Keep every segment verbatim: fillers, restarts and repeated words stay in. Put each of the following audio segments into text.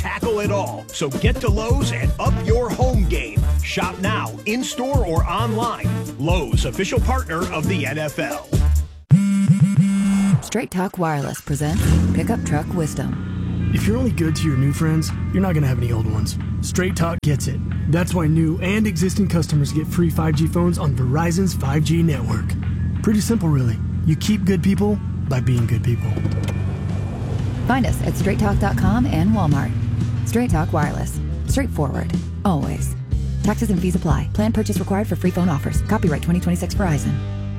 tackle it all. So get to Lowe's and up your home game. Shop now, in-store or online. Lowe's, official partner of the N F L. Straight Talk Wireless presents Pickup Truck Wisdom. If you're only good to your new friends, you're not going to have any old ones. Straight Talk gets it. That's why new and existing customers get free five G phones on Verizon's five G network. Pretty simple, really. You keep good people by being good people. Find us at straight talk dot com and Walmart. Straight Talk Wireless. Straightforward. Always. Taxes and fees apply. Plan purchase required for free phone offers. Copyright twenty twenty-six Verizon.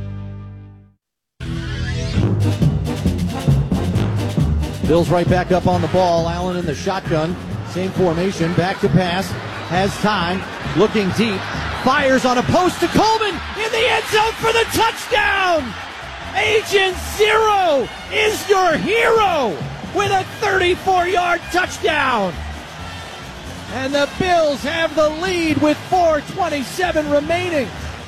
Bills right back up on the ball. Allen in the shotgun. Same formation. Back to pass. Has time. Looking deep. Fires on a post to Coleman in the end zone for the touchdown. Agent Zero is your hero with a thirty-four-yard touchdown. And the Bills have the lead with four twenty-seven remaining.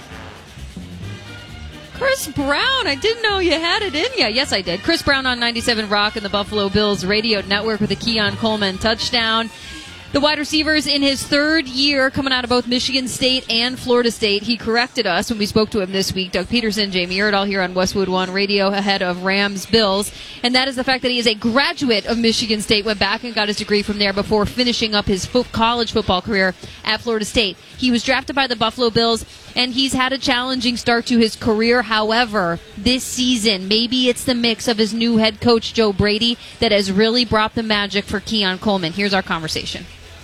Chris Brown, I didn't know you had it in you. Yes, I did. Chris Brown on ninety-seven Rock and the Buffalo Bills radio network with a Keon Coleman touchdown. The wide receivers in his third year coming out of both Michigan State and Florida State. He corrected us when we spoke to him this week. Doug Peterson, Jamie Erdahl here on Westwood One Radio ahead of Rams Bills. And that is the fact that he is a graduate of Michigan State, went back and got his degree from there before finishing up his fo- college football career at Florida State. He was drafted by the Buffalo Bills, and he's had a challenging start to his career. However, this season, maybe it's the mix of his new head coach, Joe Brady, that has really brought the magic for Keon Coleman. Here's our conversation.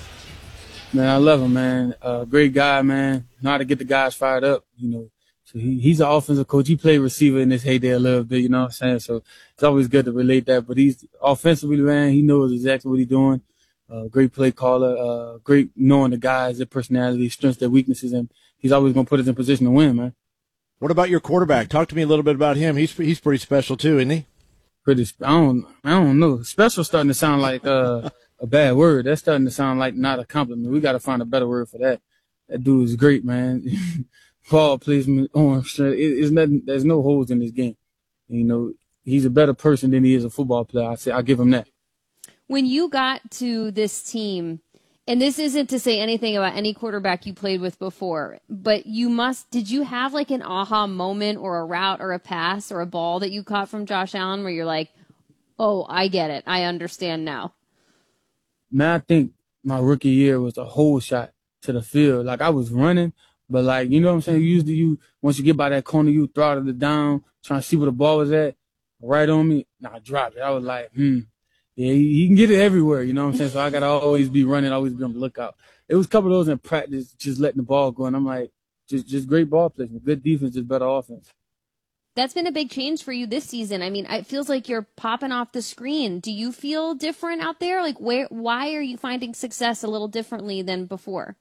Man, I love him, man. Uh, great guy, man. Know how to get the guys fired up, you know. So he, he's an offensive coach. He played receiver in his heyday a little bit, you know what I'm saying? So it's always good to relate that. But he's offensively, man, he knows exactly what he's doing. Uh, great play caller, uh, great knowing the guys, their personalities, strengths, their weaknesses, and he's always going to put us in position to win, man. What about your quarterback? Talk to me a little bit about him. He's he's pretty special too, isn't he? Pretty, I don't, I don't know. Special starting to sound like uh, a bad word. That's starting to sound like not a compliment. We got to find a better word for that. That dude is great, man. Ball placement, arm strength. It, it's nothing. There's no holes in his game. You know, he's a better person than he is a football player. I say, I give him that. When you got to this team, and this isn't to say anything about any quarterback you played with before, but you must, did you have like an aha moment or a route or a pass or a ball that you caught from Josh Allen where you're like, oh, I get it. I understand now. Man, I think my rookie year was a whole shot to the field. Like I was running, but like, you know what I'm saying? Usually you, once you get by that corner, you throttle it down, trying to see where the ball was at, right on me. Nah, I dropped it. I was like, hmm. Yeah, he, he can get it everywhere, you know what I'm saying? So I got to always be running, always be on the lookout. It was a couple of those in practice, just letting the ball go. And I'm like, just just great ball placement, good defense, just better offense. That's been a big change for you this season. I mean, it feels like you're popping off the screen. Do you feel different out there? Like, where? Why are you finding success a little differently than before?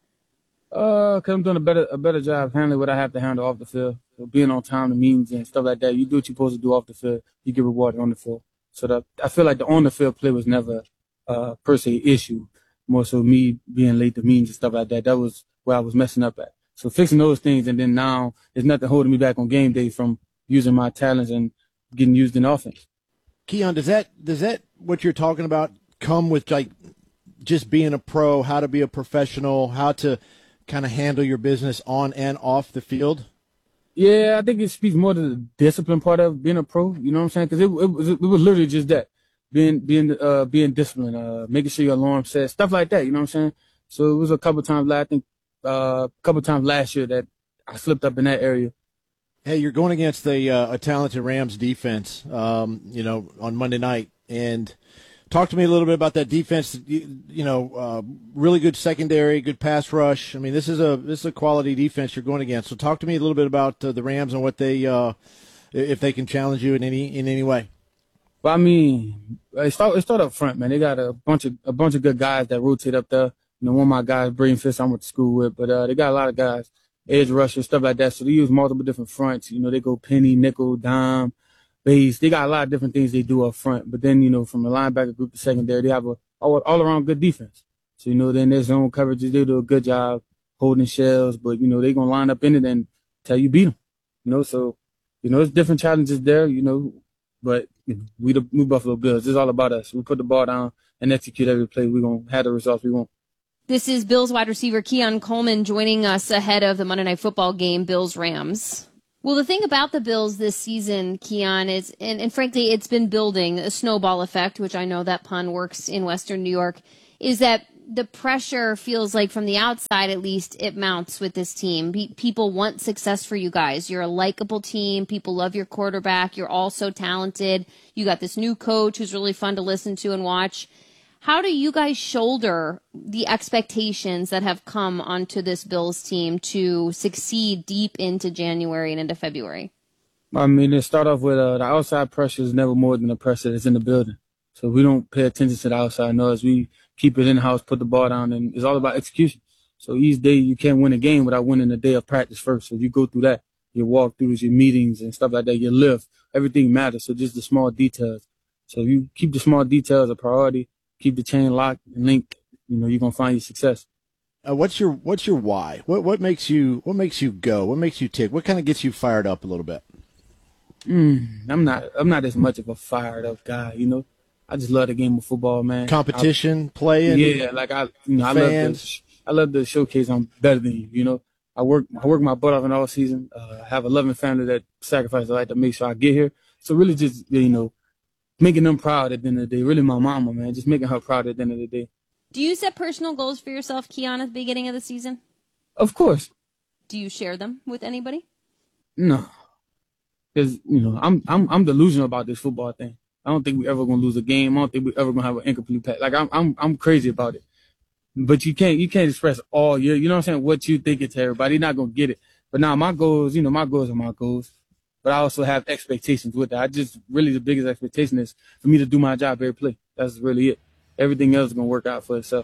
Uh, cause I'm doing a better a better job handling what I have to handle off the field. So being on time, the meetings and stuff like that. You do what you're supposed to do off the field. You get rewarded on the field. So that, I feel like the on-the-field play was never uh, per se issue. More so me being late to meetings and stuff like that. That was where I was messing up at. So fixing those things, and then now there's nothing holding me back on game day from using my talents and getting used in offense. Keon, does that does that what you're talking about come with like just being a pro, how to be a professional, how to kind of handle your business on and off the field? Yeah, I think it speaks more to the discipline part of being a pro. You know what I'm saying? Because it, it was it was literally just that, being being uh being disciplined, uh making sure your alarm set, stuff like that. You know what I'm saying? So it was a couple times. I think uh, a couple times last year that I slipped up in that area. Hey, you're going against a uh, a talented Rams defense, um, you know, on Monday night, and talk to me a little bit about that defense. You, you know, uh, really good secondary, good pass rush. I mean, this is a this is a quality defense you're going against. So, talk to me a little bit about uh, the Rams and what they, uh, if they can challenge you in any in any way. Well, I mean, it start it start up front, man. They got a bunch of a bunch of good guys that rotate up there. You know, one of my guys, Braden Fitz, I went to school with, but uh, they got a lot of guys, edge rushers, stuff like that. So they use multiple different fronts. You know, they go penny, nickel, dime, base. They got a lot of different things they do up front. But then, you know, from the linebacker group to secondary, they have a all, all around good defense. So, you know, then their zone coverages, they do a good job holding shells. But, you know, they're going to line up in it and tell you beat them. You know, so, you know, there's different challenges there, you know. But we the new Buffalo Bills. It's all about us. We put the ball down and execute every play, we're going to have the results we want. This is Bills wide receiver Keon Coleman joining us ahead of the Monday Night Football game, Bills-Rams. Well, the thing about the Bills this season, Keon, is, and, and frankly, it's been building a snowball effect, which I know that pun works in Western New York, is that the pressure feels like from the outside, at least, it mounts with this team. Be- people want success for you guys. You're a likable team. People love your quarterback. You're all so talented. You got this new coach who's really fun to listen to and watch. How do you guys shoulder the expectations that have come onto this Bills team to succeed deep into January and into February? I mean, it start off with uh, the outside pressure is never more than the pressure that's in the building. So we don't pay attention to the outside noise. We keep it in-house, put the ball down, and it's all about execution. So each day you can't win a game without winning a day of practice first. So you go through that, your walkthroughs, your meetings and stuff like that, your lift, everything matters. So just the small details. So you keep the small details a priority. Keep the chain locked and linked, you know, you're gonna find your success. Uh, what's your What's your why? What What makes you What makes you go? What makes you tick? What kind of gets you fired up a little bit? Mm, I'm not I'm not as much of a fired up guy, you know. I just love the game of football, man. Competition, I, playing. Yeah, like I, you know, I love to, I love to showcase I'm better than you. You know, I work I work my butt off in all season. Uh, I have a loving family that sacrifice a lot to make sure I get here. So really, just you know. making them proud at the end of the day. Really my mama, man. Just making her proud at the end of the day. Do you set personal goals for yourself, Keon, at the beginning of the season? Of course. Do you share them with anybody? No. Because, you know, I'm I'm I'm delusional about this football thing. I don't think we ever gonna lose a game. I don't think we ever gonna have an incomplete pass. Like I'm I'm I'm crazy about it. But you can't you can't express all your you know what I'm saying, what you think it to everybody. You're not gonna get it. But now my goals, you know, my goals are my goals. But I also have expectations with that. I just really the biggest expectation is for me to do my job every play. That's really it. Everything else is going to work out for itself.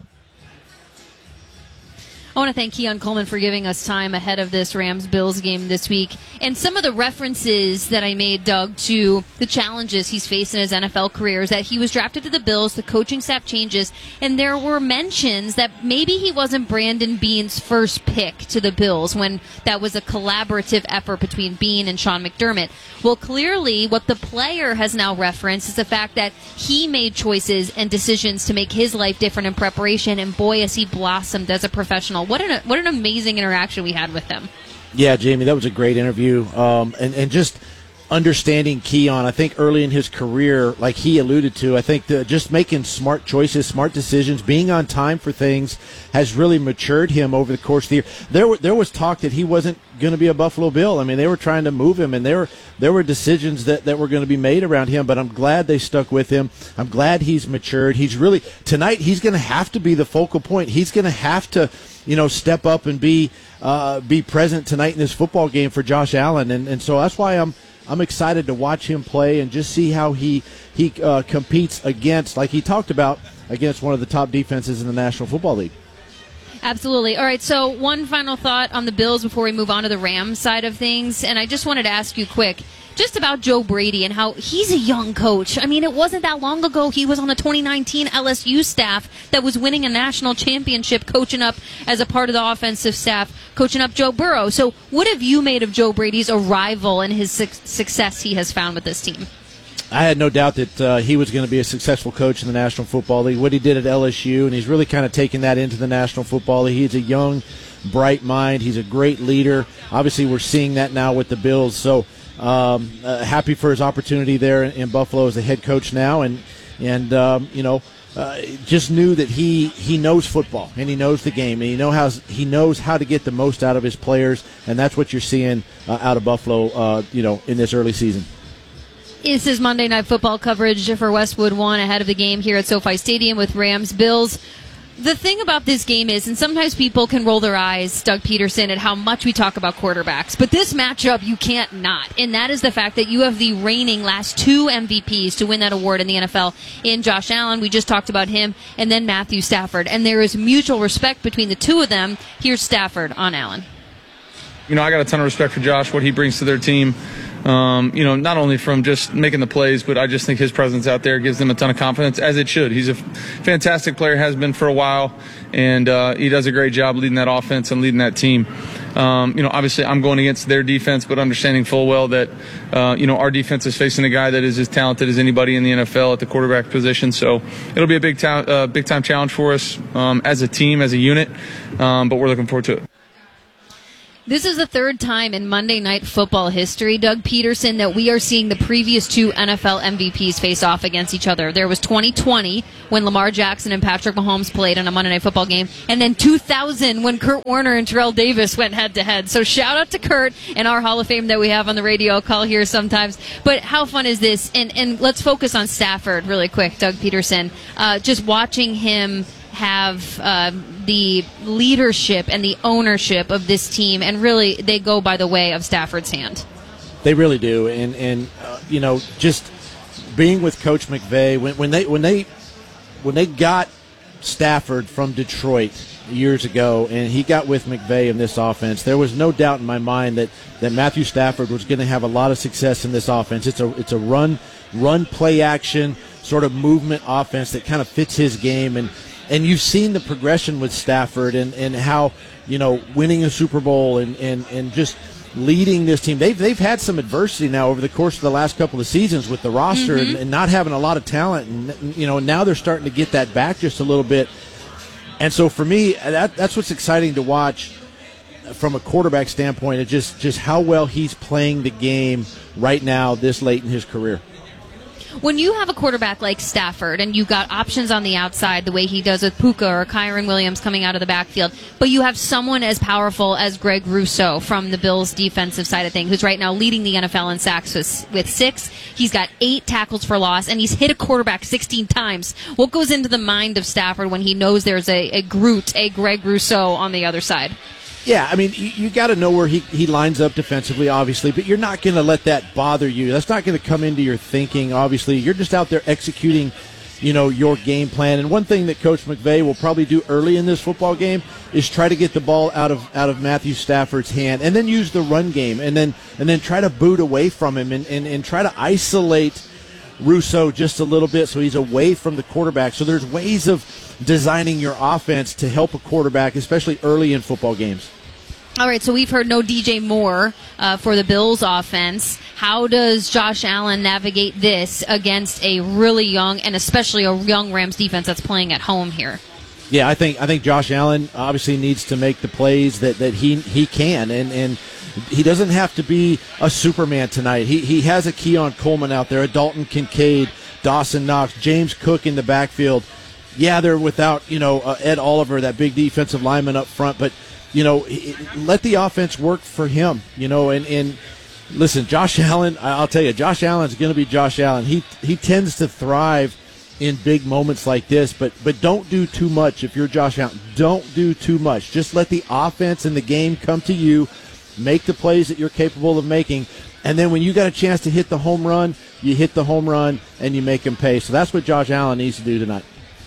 I want to thank Keon Coleman for giving us time ahead of this Rams-Bills game this week. And some of the references that I made, Doug, to the challenges he's faced in his N F L career is that he was drafted to the Bills, the coaching staff changes, and there were mentions that maybe he wasn't Brandon Beane's first pick to the Bills when that was a collaborative effort between Beane and Sean McDermott. Well, clearly what the player has now referenced is the fact that he made choices and decisions to make his life different in preparation, and boy, has he blossomed as a professional. What an what an amazing interaction we had with him. Yeah, Jamie, that was a great interview. Um, and, and just understanding Keon, I think early in his career, like he alluded to, I think the, just making smart choices, smart decisions, being on time for things has really matured him over the course of the year. There, were, there was talk that he wasn't going to be a Buffalo Bill. I mean, they were trying to move him, and there were, there were decisions that, that were going to be made around him, but I'm glad they stuck with him. I'm glad he's matured. He's really, tonight, he's going to have to be the focal point. He's going to have to, you know, step up and be uh, be present tonight in this football game for Josh Allen, and, and so that's why I'm I'm excited to watch him play and just see how he he uh, competes against, like he talked about, against one of the top defenses in the National Football League. Absolutely. All right, so one final thought on the Bills before we move on to the Rams side of things, and I just wanted to ask you quick, just about Joe Brady and how he's a young coach. I mean, it wasn't that long ago he was on the twenty nineteen L S U staff that was winning a national championship, coaching up as a part of the offensive staff, coaching up Joe Burrow. So what have you made of Joe Brady's arrival and his su- success he has found with this team? I had no doubt that uh, he was going to be a successful coach in the National Football League. What he did at L S U, and he's really kind of taken that into the National Football League. He's a young, bright mind. He's a great leader. Obviously, we're seeing that now with the Bills. So um, uh, happy for his opportunity there in, in Buffalo as the head coach now. And, and um, you know, uh, just knew that he, he knows football, and he knows the game, and he, know how, he knows how to get the most out of his players, and that's what you're seeing uh, out of Buffalo, uh, you know, in this early season. This is Monday Night Football coverage for Westwood One ahead of the game here at SoFi Stadium with Rams Bills. The thing about this game is, and sometimes people can roll their eyes, Doug Peterson, at how much we talk about quarterbacks, but this matchup you can't not, and that is the fact that you have the reigning last two M V Ps to win that award in the N F L in Josh Allen. We just talked about him, and then Matthew Stafford, and there is mutual respect between the two of them. Here's Stafford on Allen. You know, I got a ton of respect for Josh, what he brings to their team. Um, you know, not only from just making the plays, but I just think his presence out there gives them a ton of confidence, as it should. He's a fantastic player, has been for a while, and uh, he does a great job leading that offense and leading that team. Um, you know, obviously I'm going against their defense, but understanding full well that, uh, you know, our defense is facing a guy that is as talented as anybody in the N F L at the quarterback position. So it'll be a big time, uh, big time challenge for us um, as a team, as a unit, um, but we're looking forward to it. This is the third time in Monday Night Football history, Doug Peterson, that we are seeing the previous two N F L M V Ps face off against each other. There was twenty twenty when Lamar Jackson and Patrick Mahomes played in a Monday Night Football game, and then two thousand when Kurt Warner and Terrell Davis went head-to-head. So shout out to Kurt and our Hall of Fame that we have on the radio. I'll call here sometimes. But how fun is this? And, and let's focus on Stafford really quick, Doug Peterson. Uh, just watching him have uh, the leadership and the ownership of this team, and really they go by the way of Stafford's hand. They really do, and and uh, you know, just being with Coach McVay when, when they when they when they got Stafford from Detroit years ago, and he got with McVay in this offense, there was no doubt in my mind that, that Matthew Stafford was going to have a lot of success in this offense. It's a it's a run run play action sort of movement offense that kind of fits his game. And And you've seen the progression with Stafford and, and how, you know, winning a Super Bowl and, and, and just leading this team. They've they've had some adversity now over the course of the last couple of seasons with the roster mm-hmm. and, and not having a lot of talent. And, you know, now they're starting to get that back just a little bit. And so for me, that that's what's exciting to watch from a quarterback standpoint, is just, just how well he's playing the game right now this late in his career. When you have a quarterback like Stafford and you've got options on the outside the way he does with Puka or Kyron Williams coming out of the backfield, but you have someone as powerful as Greg Rousseau from the Bills defensive side of things, who's right now leading the N F L in sacks with, with six. He's got eight tackles for loss, and he's hit a quarterback sixteen times. What goes into the mind of Stafford when he knows there's a, a Groot, a Greg Rousseau on the other side? Yeah, I mean, you, you got to know where he, he lines up defensively, obviously, but you're not going to let that bother you. That's not going to come into your thinking, obviously. You're just out there executing, you know, your game plan. And one thing that Coach McVay will probably do early in this football game is try to get the ball out of out of Matthew Stafford's hand, and then use the run game, and then and then try to boot away from him and, and, and try to isolate Rousseau just a little bit so he's away from the quarterback. So there's ways of designing your offense to help a quarterback, especially early in football games. All right, so we've heard no D J Moore uh, for the Bills offense. How does Josh Allen navigate this against a really young, and especially a young Rams defense that's playing at home here? Yeah, I think I think Josh Allen obviously needs to make the plays that, that he he can, and, and he doesn't have to be a Superman tonight. He he has a Keon Coleman out there, a Dalton Kincaid, Dawson Knox, James Cook in the backfield. Yeah, they're without, you know, uh, Ed Oliver, that big defensive lineman up front, but you know, let the offense work for him, you know, and, and listen, Josh Allen, I'll tell you, Josh Allen's going to be Josh Allen. He he tends to thrive in big moments like this, but but don't do too much if you're Josh Allen. Don't do too much. Just let the offense and the game come to you, make the plays that you're capable of making, and then when you got a chance to hit the home run, you hit the home run and you make him pay. So that's what Josh Allen needs to do tonight.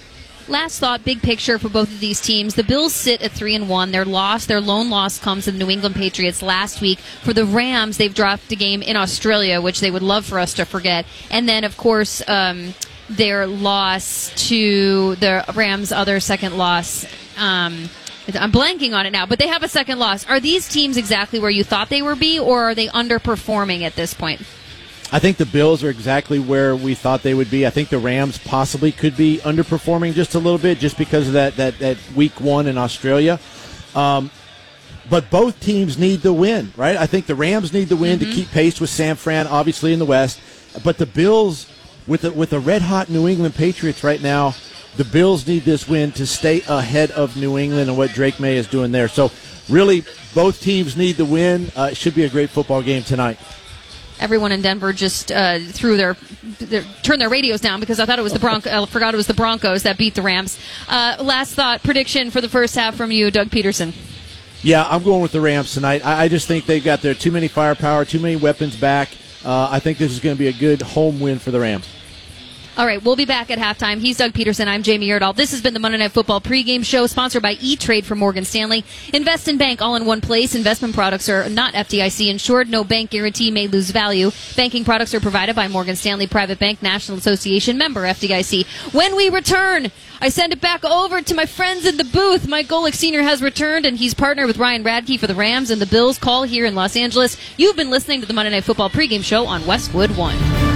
Last thought, big picture for both of these teams. The Bills sit at three and one. Their loss, their lone loss, comes to the New England Patriots last week. For the Rams, they've dropped a game in Australia, which they would love for us to forget. And then, of course, um, their loss to the Rams' other second loss. Um, I'm blanking on it now, but they have a second loss. Are these teams exactly where you thought they would be, or are they underperforming at this point? I think the Bills are exactly where we thought they would be. I think the Rams possibly could be underperforming just a little bit just because of that that, that week one in Australia. Um, but both teams need the win, right? I think the Rams need the win mm-hmm. to keep pace with San Fran, obviously, in the West. But the Bills, with the, with the red-hot New England Patriots right now, the Bills need this win to stay ahead of New England and what Drake May is doing there. So really, both teams need the win. Uh, it should be a great football game tonight. Everyone in Denver just uh, threw their, their turned their radios down because I thought it was the Bronco. I forgot it was the Broncos that beat the Rams. Uh, last thought, prediction for the first half from you, Doug Peterson. Yeah, I'm going with the Rams tonight. I, I just think they've got their too many firepower, too many weapons back. Uh, I think this is going to be a good home win for the Rams. All right, we'll be back at halftime. He's Doug Peterson. I'm Jamie Erdahl. This has been the Monday Night Football pregame show, sponsored by E-Trade from Morgan Stanley. Invest in bank all in one place. Investment products are not F D I C insured. No bank guarantee may lose value. Banking products are provided by Morgan Stanley Private Bank, National Association, member F D I C. When we return, I send it back over to my friends in the booth. Mike Golick Senior has returned, and he's partnered with Ryan Radke for the Rams and the Bills call here in Los Angeles. You've been listening to the Monday Night Football pregame show on Westwood One.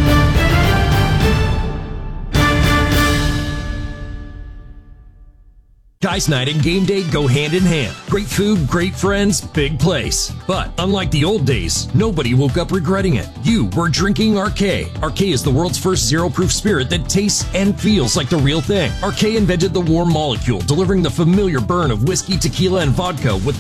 Guys Night and game day go hand in hand. Great food, great friends, big place. But unlike the old days, nobody woke up regretting it. You were drinking Arcade. Arcade is the world's first zero-proof spirit that tastes and feels like the real thing. Arcade invented the warm molecule, delivering the familiar burn of whiskey, tequila, and vodka with